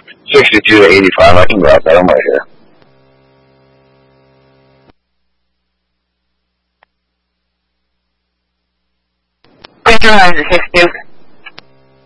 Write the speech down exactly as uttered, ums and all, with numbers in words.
sixty-two to eighty-five. I can grab that on my hair. Thank you, sixty-two.